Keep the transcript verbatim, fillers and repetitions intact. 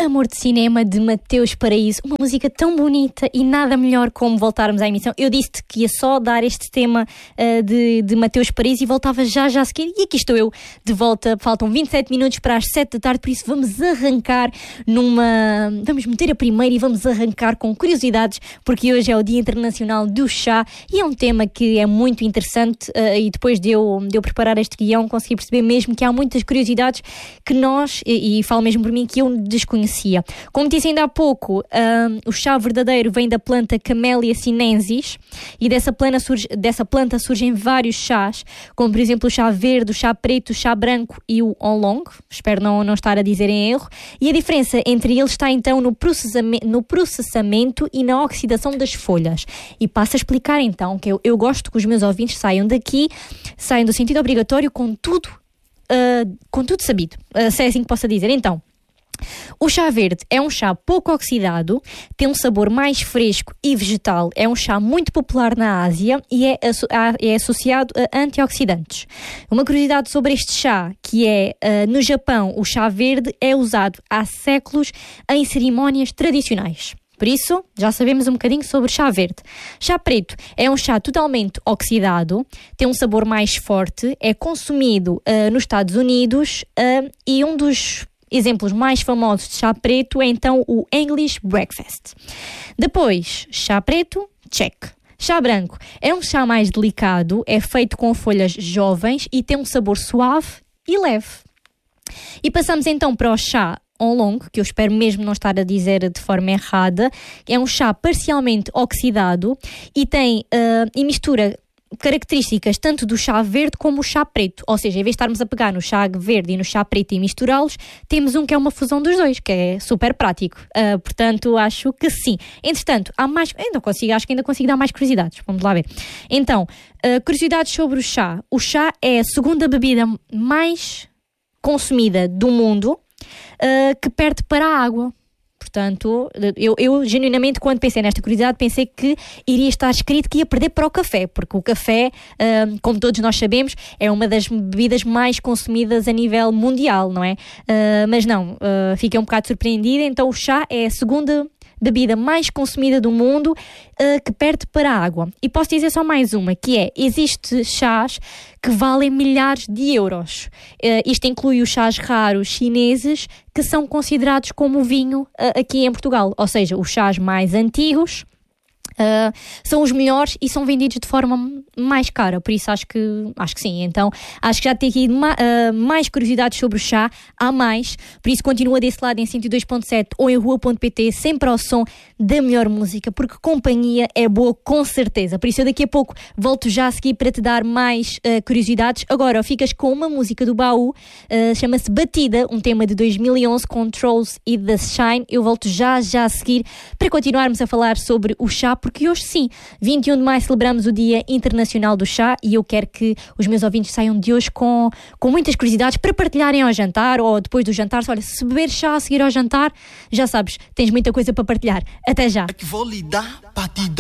Amor de Cinema, de Mateus Paraíso, uma música tão bonita e nada melhor como voltarmos à emissão. Eu disse-te que ia só dar este tema uh, de, de Mateus Paraíso e voltava já já a seguir, e aqui estou eu de volta. Faltam vinte e sete minutos para as sete da tarde, por isso vamos arrancar numa... vamos meter a primeira e vamos arrancar com curiosidades, porque hoje é o Dia Internacional do Chá e é um tema que é muito interessante, uh, e depois de eu, de eu preparar este guião consegui perceber mesmo que há muitas curiosidades que nós, e, e falo mesmo por mim, que eu desconhecia. Como disse ainda há pouco, um, o chá verdadeiro vem da planta Camellia sinensis e dessa planta, surge, dessa planta surgem vários chás, como por exemplo o chá verde, o chá preto, o chá branco e o oolong. Espero não, não estar a dizer em erro. E a diferença entre eles está então no processamento, no processamento e na oxidação das folhas. E passo a explicar então que eu, eu gosto que os meus ouvintes saiam daqui, saiam do sentido obrigatório com tudo, uh, com tudo sabido, uh, se é assim que possa dizer. Então, o chá verde é um chá pouco oxidado, tem um sabor mais fresco e vegetal, é um chá muito popular na Ásia e é, é associado a antioxidantes. Uma curiosidade sobre este chá, que é, uh, no Japão, o chá verde é usado há séculos em cerimónias tradicionais. Por isso, já sabemos um bocadinho sobre chá verde. Chá preto é um chá totalmente oxidado, tem um sabor mais forte, é consumido uh, nos Estados Unidos uh, e um dos exemplos mais famosos de chá preto é então o English Breakfast. Depois, chá preto, check. Chá branco é um chá mais delicado, é feito com folhas jovens e tem um sabor suave e leve. E passamos então para o chá oolong, que eu espero mesmo não estar a dizer de forma errada. É um chá parcialmente oxidado e tem uh, e mistura características tanto do chá verde como o chá preto, ou seja, em vez de estarmos a pegar no chá verde e no chá preto e misturá-los, temos um que é uma fusão dos dois, que é super prático. Uh, portanto, acho que sim. Entretanto, há mais, ainda consigo, acho que ainda consigo dar mais curiosidades, vamos lá ver. Então, uh, curiosidades sobre o chá. O chá é a segunda bebida mais consumida do mundo, uh, que perde para a água. Portanto, eu, eu genuinamente, quando pensei nesta curiosidade, pensei que iria estar escrito que ia perder para o café, porque o café, uh, como todos nós sabemos, é uma das bebidas mais consumidas a nível mundial, não é? Uh, mas não, uh, fiquei um bocado surpreendida. Então o chá é a segunda bebida mais consumida do mundo, uh, que perde para a água. E posso dizer só mais uma, que é, existe chás que valem milhares de euros. Uh, isto inclui os chás raros chineses, que são considerados como vinho uh, aqui em Portugal. Ou seja, os chás mais antigos Uh, são os melhores e são vendidos de forma mais cara, por isso acho que, acho que sim. Então acho que já tem aqui ma, uh, mais curiosidades sobre o chá, há mais, por isso continua desse lado em cento e dois ponto sete ou em rua ponto pt, sempre ao som da melhor música, porque companhia é boa com certeza. Por isso eu daqui a pouco volto já a seguir para te dar mais uh, curiosidades. Agora ficas com uma música do Baú, uh, chama-se Batida, um tema de dois mil e onze com Trolls e The Shine. Eu volto já já a seguir para continuarmos a falar sobre o chá, porque hoje sim, vinte e um de maio, celebramos o Dia Internacional do Chá e eu quero que os meus ouvintes saiam de hoje com, com muitas curiosidades para partilharem ao jantar ou depois do jantar. Olha, se beber chá a seguir ao jantar, já sabes, tens muita coisa para partilhar. Até já! É que vou lhe dar batida.